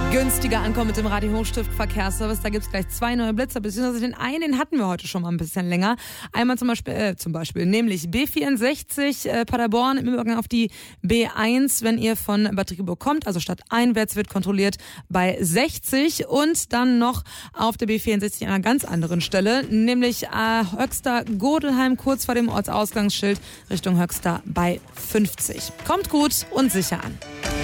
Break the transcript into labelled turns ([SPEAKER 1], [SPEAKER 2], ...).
[SPEAKER 1] Günstiger ankommen mit dem Radio Hochstift Verkehrsservice. Da gibt es gleich 2 neue Blitzer, beziehungsweise den einen, den hatten wir heute schon mal ein bisschen länger. Einmal zum Beispiel, nämlich B64 Paderborn im Übergang auf die B1, wenn ihr von Bad Driburg kommt, also stadteinwärts wird kontrolliert bei 60 und dann noch auf der B64 an einer ganz anderen Stelle, nämlich Höxter-Godelheim, kurz vor dem Ortsausgangsschild Richtung Höxter bei 50. Kommt gut und sicher an.